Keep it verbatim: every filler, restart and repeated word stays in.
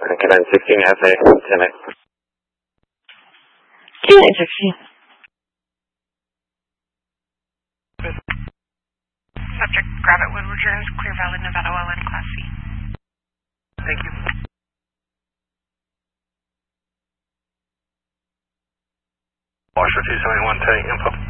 Canine sixteen has a ten eight. Canine sixteen. Subject Gravit Woodward Jones, Clear Valley, Nevada, O L N Class C. Thank you. Marshall two seventy-one, take info.